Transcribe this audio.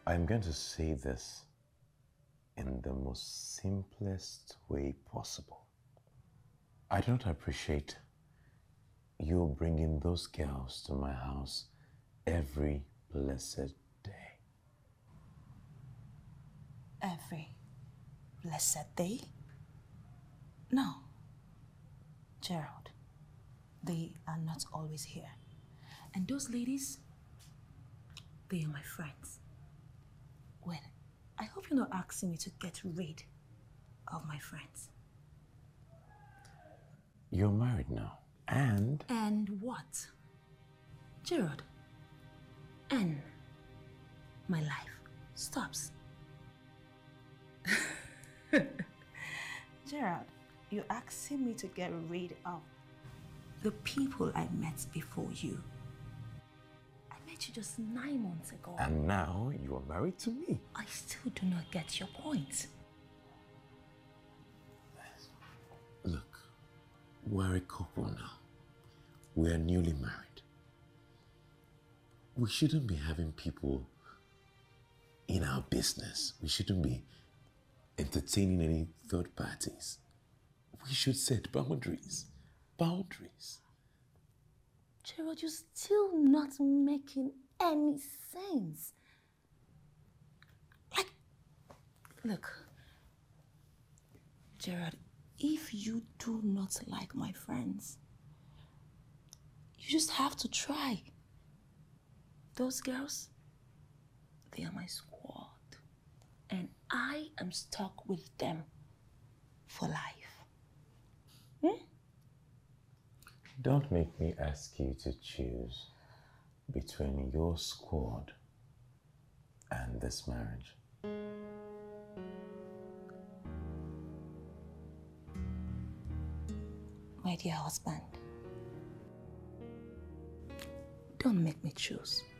I'm going to say this in the most simplest way possible. I don't appreciate you bringing those girls to my house every blessed day. Every blessed day? No. Gerald, they are not always here. And those ladies, they are my friends. Well, I hope you're not asking me to get rid of my friends. You're married now, and... And what? Gerald, and my life stops. Gerald, you're asking me to get rid of the people I met before you. I met you just 9 months ago. And now you are married to me. I still do not get your point. Look, we're a couple now. We're newly married. We shouldn't be having people in our business. We shouldn't be entertaining any third parties. We should set boundaries. Boundaries. Gerald, you're still not making any sense. Look, Gerald, if you do not like my friends, you just have to try. Those girls, they are my squad. And I am stuck with them for life. Don't make me ask you to choose between your squad and this marriage. My dear husband, don't make me choose.